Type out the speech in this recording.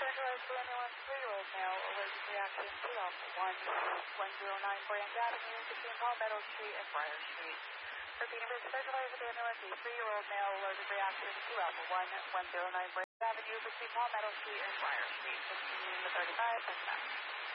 Centralized to ambulance, 3-year-old male, allergic reaction to Alpha 109 Branch Avenue between Palmetto Street and Briar Street. Repeating for Centralized ambulance, a 3-year-old male, allergic reaction to Alpha 109 Branch Avenue between Palmetto Street and Briar Street. 15 to 35, and